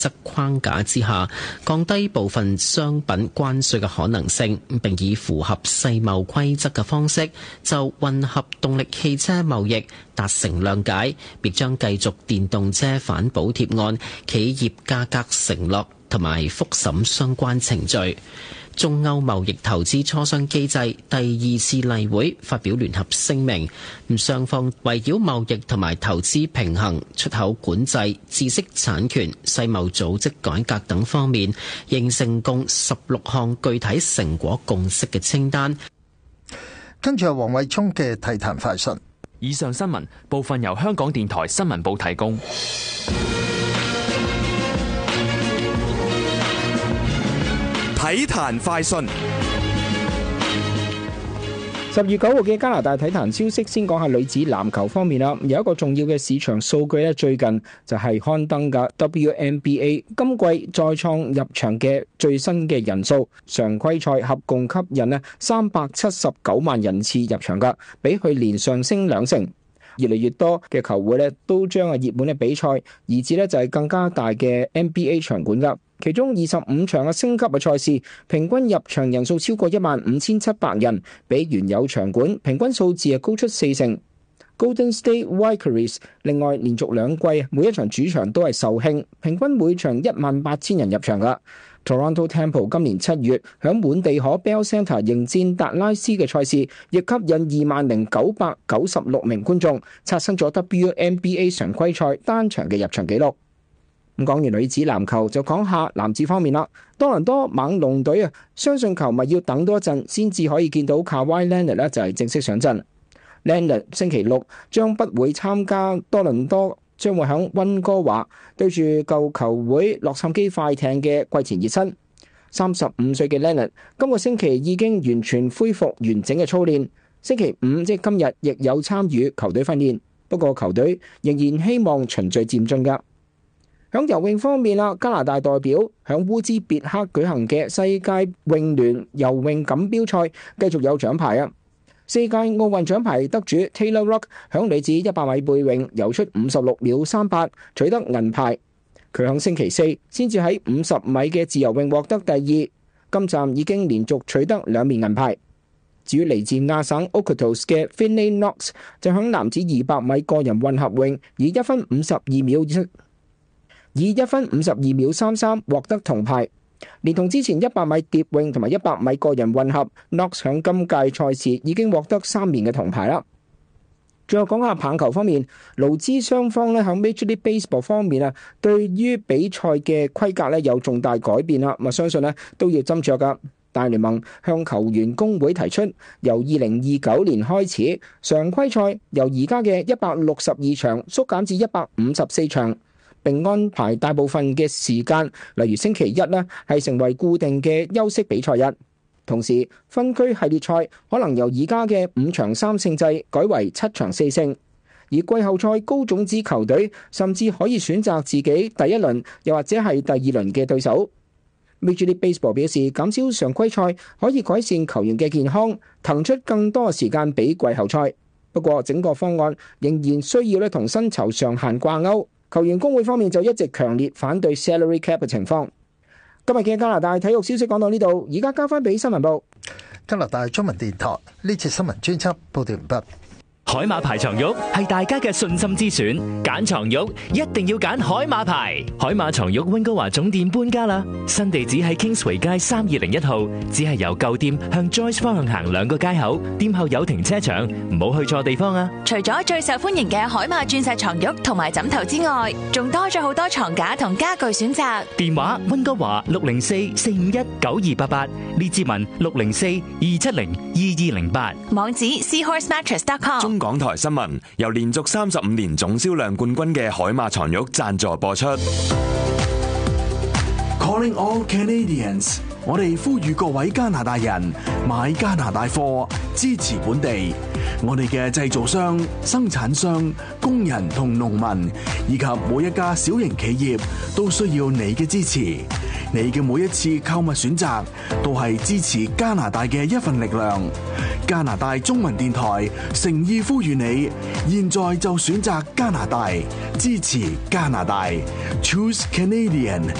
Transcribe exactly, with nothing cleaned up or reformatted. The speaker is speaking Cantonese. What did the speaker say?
則框架之下，降低部分商品關稅嘅可能性，並以符合世貿規則嘅方式就混合動力汽車貿易達成諒解，亦將繼續電動車反補貼案企業價格承諾同埋復審相關程序。中歐貿易投資磋商機制第二次例會發表聯合聲明，雙方圍繞貿易同埋投資平衡、出口管制、知識產權、世貿組織改革等方面，形成共十六項具體成果共識嘅清單。 跟住係黃偉聰嘅體壇快訊。 以上新聞部分由香港電台新聞部提供。 體壇快訊。 十月九號嘅加拿大體壇消息，先講下女子籃球方面啦。有一個重要嘅市場數據咧，最近就係刊登嘅 W N B A 今季再創入場嘅最新嘅人數，常規賽合共吸引咧三百七十九萬人次入場噶，比去年上升兩成。越嚟越多嘅球會咧都將啊熱門嘅比賽移至咧就係更加大嘅 N B A 場館噶。其中二十五場嘅升級嘅賽事，平均入場人數超過一萬五千七百人，比原有場館平均數字係高出四成。Golden State Warriors 另外連續兩季每一場主場都係售罄，平均每場一萬八千人入場噶。Toronto Temple 今年七月響滿地可 Bell Centre 迎戰達拉斯嘅賽事，亦吸引二萬零九百九十六名觀眾，刷新咗 W N B A 常規賽單場嘅入場紀錄。咁講完女子籃球，就講下男子方面啦。多倫多猛龍隊啊，相信球迷要等多一陣先至可以見到 Kawhi Leonard 咧，就係正式上陣。Leonard 星期六將不會參加多倫多，將會響溫哥華對住舊球會洛杉磯快艇嘅季前熱身。三十五歲嘅 Leonard 今個星期已經完全恢復完整嘅操練，星期五即係今日亦有參與球隊訓練。不過球隊仍然希望循序漸進噶。響游泳方面啦，加拿大代表響烏茲別克舉行嘅世界泳聯游泳錦標賽繼續有獎牌啊！世界奧運獎牌得主 Taylor Ruck 響女子一百米背泳游出五十六秒三八，取得銀牌。佢響星期四先至喺五十米嘅自由泳獲得第二，今站已經連續取得兩面銀牌。至於嚟自亞省 Okotos 嘅 Finlay Knox 就響男子二百米個人混合泳以一分五十二秒以一分五十二秒三三獲得銅牌，連同之前一百米蝶泳同埋一百米個人混合 ，Knox 響今屆賽事已經獲得三面嘅銅牌啦。最後講下棒球方面，勞資雙方咧響 Major League Baseball 方面啊，對於比賽嘅規格咧有重大改變啦，咁相信咧都要斟酌噶。大聯盟向球員工會提出，由二零二九年開始，常規賽由而家嘅一百六十二場縮減至一百五十四場。並安排大部分嘅時間，例如星期一呢，係成為固定嘅休息比賽日。同時，分區系列賽可能由而家嘅五場三勝制改為七場四勝。而季後賽高種子球隊甚至可以選擇自己第一輪又或者係第二輪嘅對手。Major League Baseball 表示，減少常規賽可以改善球員嘅健康，騰出更多時間俾季後賽。不過，整個方案仍然需要咧同薪酬上限掛鈎。球員工會方面就一直強烈反對 salary cap 嘅情況。今日嘅加拿大體育消息講到呢度，而家交翻俾新聞部。 加拿大中文電台呢次新聞專輯報道完畢。 海馬牌床褥係大家嘅信心之選，揀床褥一定要揀海馬牌。海馬床褥溫哥華總店搬家啦，新地址喺 Kingsway 街三二零一號，只係由舊店向 Joyce 方向行兩個街口，店後有停車場，唔好去錯地方啊！ 除咗最受歡迎嘅海馬鑽石床褥同埋枕頭之外，仲多咗好多床架同家具選擇。 電話溫哥華六零四四五一九二八八，列治文六零四二七零二二零八， 網址 seahorse mattress dot com。 中港台新聞由連續三十五年總銷量冠軍嘅海馬床褥贊助播出。 Calling all Canadians， 我哋呼籲各位加拿大人買加拿大貨，支持本地。我哋嘅製造商、生產商、工人同農民，以及每一家小型企業都需要你嘅支持。你嘅每一次購物選擇，都係支持加拿大嘅一份力量。 加拿大中文電台誠意呼籲你，現在就選擇加拿大，支持加拿大，Choose Canadian。